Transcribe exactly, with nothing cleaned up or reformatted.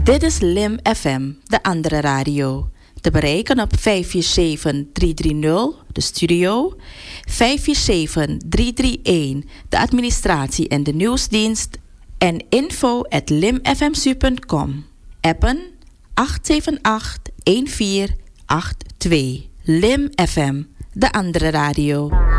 Dit is Lim F M, de andere radio. Te bereiken op vijf vier zeven drie drie nul, de studio. vijf vier zeven drie drie een, de administratie en de nieuwsdienst. En info at limfmsu punt com. Appen acht zeven acht een vier acht twee. Lim F M, de andere radio.